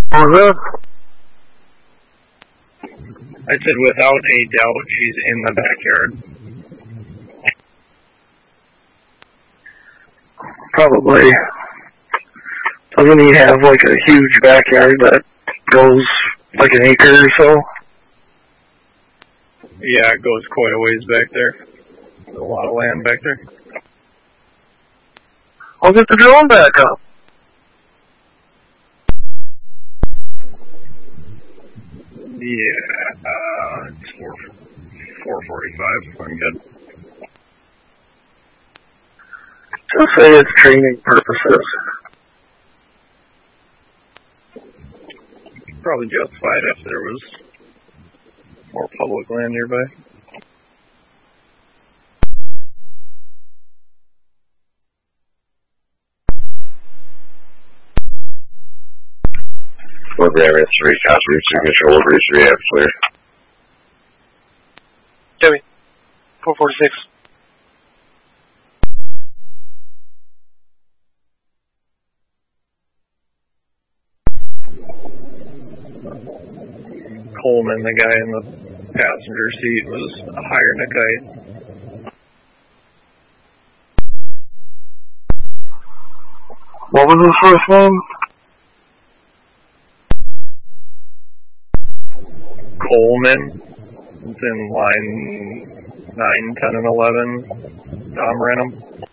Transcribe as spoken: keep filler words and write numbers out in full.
What was that? I said without a doubt she's in the backyard. Probably. Doesn't he have like a huge backyard that goes like an acre or so? Yeah, it goes quite a ways back there. There's a lot of land back there. I'll get the drone back up. Yeah, uh, it's four, four forty-five. I'm good. Just say it's training purposes. Probably justified if there was more public land nearby. Well, there is three cops, route two control, route three, have clear. Jimmy, four forty-six. Coleman, the guy in the passenger seat, was higher than a kite. What was his first name? Coleman. It's in line nine, ten, and eleven. Tom Renham.